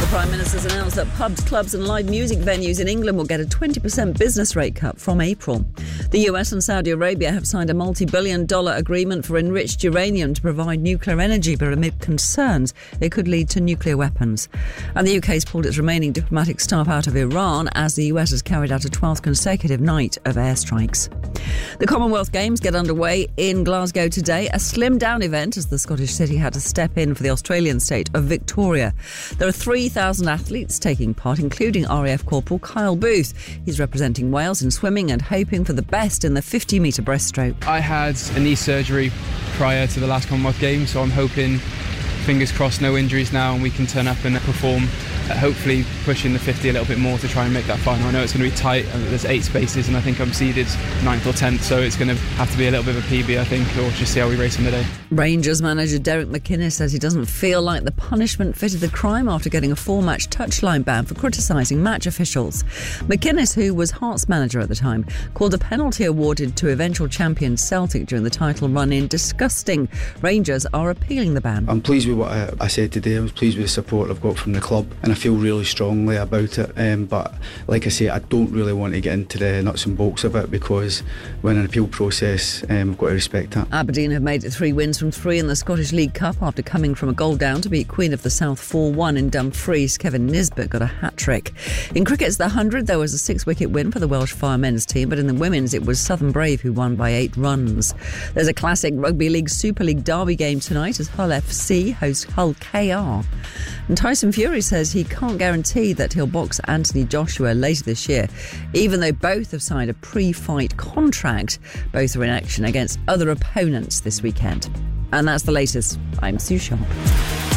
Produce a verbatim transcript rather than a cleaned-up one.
The Prime Minister's announced that pubs, clubs and live music venues in England will get a twenty percent business rate cut from April. The U S and Saudi Arabia have signed a multi-billion dollar agreement for enriched uranium to provide nuclear energy, but amid concerns it could lead to nuclear weapons. And the U K has pulled its remaining diplomatic staff out of Iran as the U S has carried out a twelfth consecutive night of airstrikes. The Commonwealth Games get underway in Glasgow today, a slimmed-down event as the Scottish city had to step in for the Australian state of Victoria. There are three thousand athletes taking part, including R A F Corporal Kyle Booth. He's representing Wales in swimming and hoping for the best in the fifty metre breaststroke. I had a knee surgery prior to the last Commonwealth Games, so I'm hoping, fingers crossed, no injuries now and we can turn up and perform, uh, hopefully pushing the fifty a little bit more to try and make that final. I know it's going to be tight, and there's eight spaces and I think I'm seeded ninth or tenth, so it's going to have to be a little bit of a P B, I think, or just see how we race on the day. Rangers manager Derek McInnes says he doesn't feel like the punishment fitted the crime after getting a four-match touchline ban for criticising match officials. McInnes, who was Hearts manager at the time, called a penalty awarded to eventual champion Celtic during the title run-in disgusting. Rangers are appealing the ban. I'm pleased with what I, I said today. I was pleased with the support I've got from the club, and I feel really strongly about it. Um, but like I say, I don't really want to get into the nuts and bolts of it, because we're in an appeal process, and um, we've got to respect that. Aberdeen have made it three wins from three in the Scottish League Cup after coming from a goal down to beat Queen of the South four one in Dumfries. Kevin Nisbet got a hat-trick. In cricket's the one hundred, there was a six-wicket win for the Welsh Fire men's team, but in the women's it was Southern Brave who won by eight runs. There's a classic Rugby League Super League derby game tonight as Hull F C host Hull K R. And Tyson Fury says he can't guarantee that he'll box Anthony Joshua later this year, even though both have signed a pre-fight contract. Both are in action against other opponents this weekend. And that's the latest. I'm Sue Sharp.